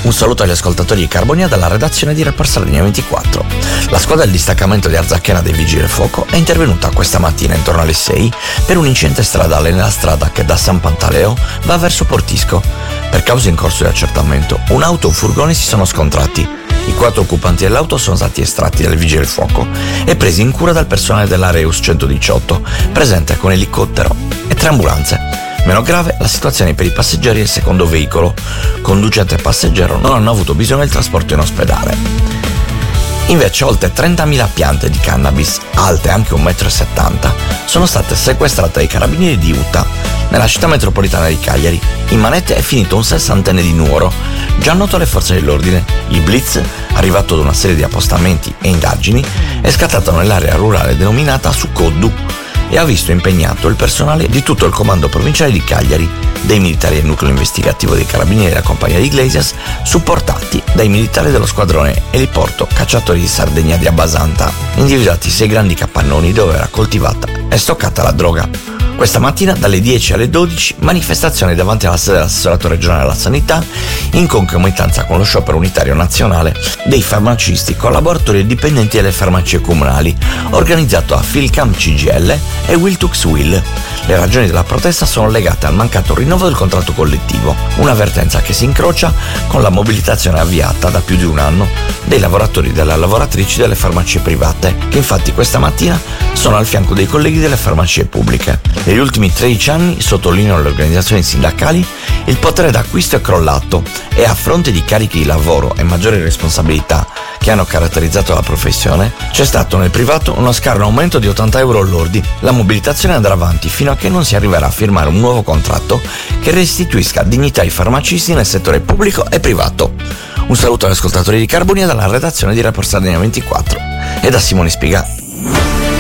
Un saluto agli ascoltatori di Carbonia dalla redazione di Report Sardegna 24. La squadra del distaccamento di Arzachena dei Vigili del Fuoco è intervenuta questa mattina intorno alle 6 per un incidente stradale nella strada che da San Pantaleo va verso Portisco. Per cause in corso di accertamento, un'auto e un furgone si sono scontrati. I 4 occupanti dell'auto sono stati estratti dai Vigili del Fuoco e presi in cura dal personale dell'Areus 118, presente con elicottero e 3 ambulanze. Meno grave la situazione per i passeggeri del secondo veicolo. Conducente e passeggero non hanno avuto bisogno del trasporto in ospedale. Invece oltre 30.000 piante di cannabis, alte anche 1,70 m, sono state sequestrate dai carabinieri di Utah, nella città metropolitana di Cagliari. In manette è finito un 60enne di Nuoro, già noto alle forze dell'ordine. Il blitz, arrivato da una serie di appostamenti e indagini, è scattato nell'area rurale denominata Succoddu e ha visto impegnato il personale di tutto il comando provinciale di Cagliari, dei militari del nucleo investigativo dei carabinieri della compagnia di Iglesias, supportati dai militari dello squadrone eliporto cacciatori di Sardegna di Abbasanta, individuati 6 grandi capannoni dove era coltivata e stoccata la droga. Questa mattina dalle 10 alle 12 manifestazione davanti alla sede dell'assessorato regionale alla sanità in concomitanza con lo sciopero unitario nazionale dei farmacisti, collaboratori e dipendenti delle farmacie comunali, organizzato a Filcam CGL e Wiltux Will. Le ragioni della protesta sono legate al mancato rinnovo del contratto collettivo, un'avvertenza che si incrocia con la mobilitazione avviata da più di un anno dei lavoratori e delle lavoratrici delle farmacie private, che infatti questa mattina sono al fianco dei colleghi delle farmacie pubbliche. Negli ultimi 13 anni, sottolineano le organizzazioni sindacali, il potere d'acquisto è crollato e a fronte di carichi di lavoro e maggiori responsabilità che hanno caratterizzato la professione, c'è stato nel privato uno scarno aumento di 80 euro lordi. La mobilitazione andrà avanti fino a che non si arriverà a firmare un nuovo contratto che restituisca dignità ai farmacisti nel settore pubblico e privato. Un saluto agli ascoltatori di Carbonia dalla redazione di Report Sardegna 24 e da Simone Spiga.